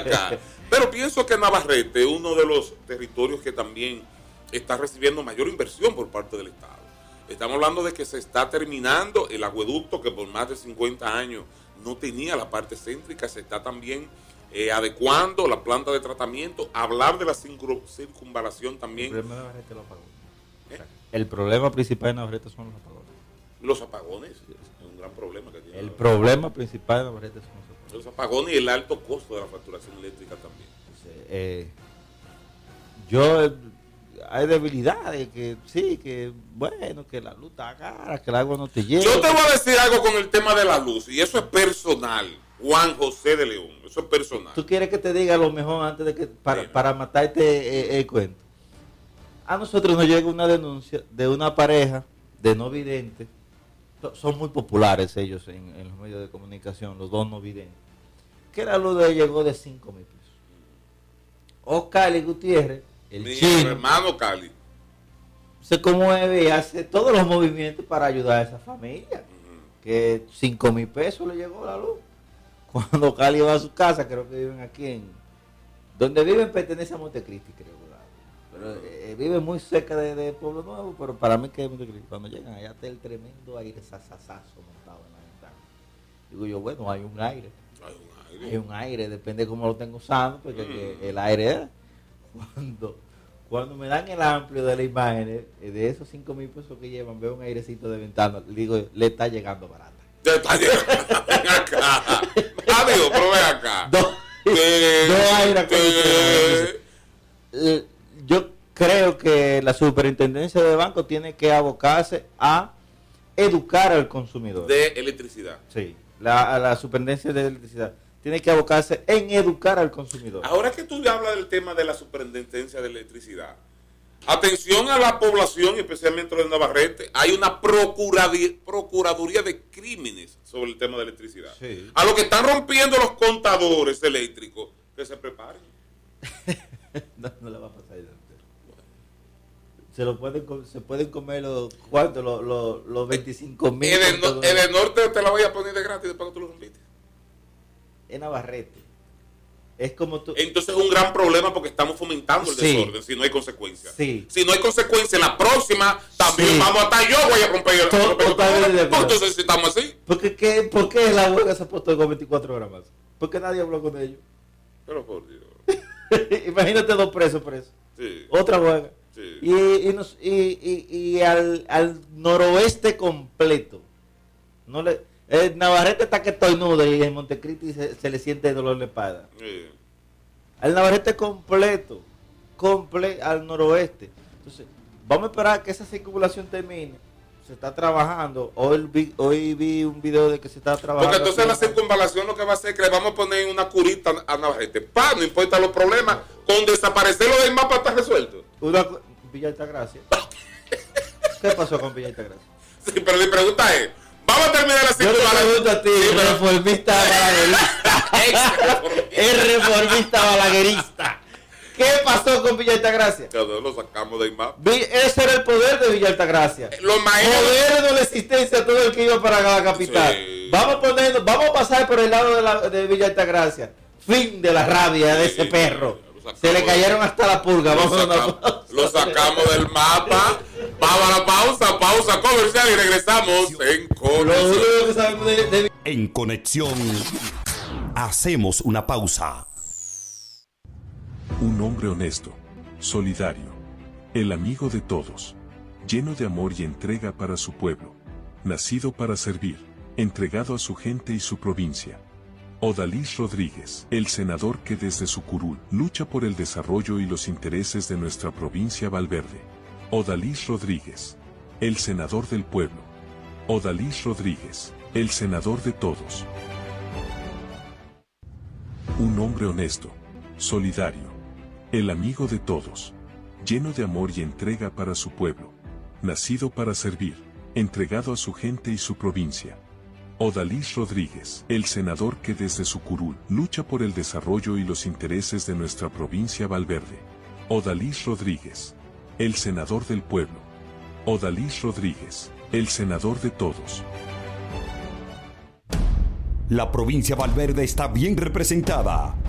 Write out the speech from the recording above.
acá. Pero pienso que Navarrete es uno de los territorios que también está recibiendo mayor inversión por parte del Estado. Estamos hablando de que se está terminando el acueducto que por más de 50 años no tenía la parte céntrica, se está también adecuando la planta de tratamiento, hablar de la circunvalación también. El problema de Navarrete lo apagó. El problema principal de Navarrete son los apagones. Los apagones es un gran problema que tiene. El problema principal de Navarrete son los apagones. Los apagones y el alto costo de la facturación eléctrica también. Hay debilidades que sí, que bueno, que la luz está cara, que el agua no te llega. Yo te voy a decir algo con el tema de la luz, y eso es personal. Juan José de León, eso es personal. ¿Tú quieres que te diga lo mejor antes de que para matarte el cuento? A nosotros nos llega una denuncia de una pareja de no videntes. Son muy populares ellos en los medios de comunicación, los dos no videntes. Que la luz de ellos llegó de 5,000 pesos. Oscar Gutiérrez, el chino, hermano Cali, se conmueve y hace todos los movimientos para ayudar a esa familia. Que 5,000 pesos le llegó la luz. Cuando Cali va a su casa, creo que viven aquí donde viven pertenece a Montecristi, creo. Pero viven muy cerca de Pueblo Nuevo, pero para mí que es Montecristi. Cuando llegan allá está el tremendo aire sasasazo montado en la ventana. Digo yo, bueno, hay un aire. Hay un aire, depende de cómo lo tengo usando, porque el aire cuando me dan el amplio de la imagen, de esos 5,000 pesos que llevan, veo un airecito de ventana, digo, le está llegando barata. Le está llegando, ven acá. Adiós, pero ven acá. No aire acondicionado. Yo creo que la superintendencia de banco tiene que abocarse a educar al consumidor. De electricidad. Sí, la superintendencia de electricidad tiene que abocarse en educar al consumidor. Ahora que tú hablas del tema de la superintendencia de electricidad, atención a la población, especialmente de Navarrete, hay una procuraduría de crímenes sobre el tema de electricidad. Sí. A los que están rompiendo los contadores eléctricos, que se preparen. No le va a pasar eso. Se pueden comer los 25,000. En el norte te la voy a poner de gratis después que tú lo rompiste. En Navarrete. Es como tú. Entonces es un gran problema porque estamos fomentando el desorden si no hay consecuencias. Sí. Si no hay consecuencias, en la próxima también vamos a estar yo voy a romper el entonces si estamos así. ¿Por qué la huelga se ha puesto con 24 horas más? Porque nadie habló con ellos. Pero por Dios. Imagínate 2 presos por eso. Sí. Otra huelga. Sí. Y al noroeste completo. Navarrete está que estornuda y en Montecristi se le siente dolor de espalda. Sí. Al Navarrete completo al noroeste. Entonces, vamos a esperar que esa circulación termine. Se está trabajando. Hoy vi un video de que se está trabajando. Porque entonces la circunvalación lo que va a hacer es que le vamos a poner una curita a Navarrete. No importa los problemas, con desaparecerlo del mapa está resuelto. Villa Altagracia. ¿Qué pasó con Villa Altagracia? Sí, pero mi pregunta es, vamos a terminar la circunvalación. Yo le pregunto a ti, reformista balaguerista. El reformista balaguerista. ¿Qué pasó con Villa Altagracia? Lo sacamos del mapa. Ese era el poder de Villa Altagracia. Poder de la existencia a todo el que iba para la capital. Sí. Vamos a pasar por el lado de Villa Altagracia. Fin de la rabia de ese perro. Se le cayeron hasta la purga. Lo sacamos del mapa. Vamos a la pausa comercial y regresamos en Conexión. En Conexión hacemos una pausa. Un hombre honesto, solidario, el amigo de todos, lleno de amor y entrega para su pueblo, nacido para servir, entregado a su gente y su provincia. Odalis Rodríguez, el senador que desde su curul lucha por el desarrollo y los intereses de nuestra provincia Valverde. Odalis Rodríguez, el senador del pueblo. Odalis Rodríguez, el senador de todos. Un hombre honesto, solidario, el amigo de todos, lleno de amor y entrega para su pueblo, nacido para servir, entregado a su gente y su provincia. Odalis Rodríguez, el senador que desde su curul lucha por el desarrollo y los intereses de nuestra provincia Valverde. Odalis Rodríguez, el senador del pueblo. Odalis Rodríguez, el senador de todos. La provincia Valverde está bien representada.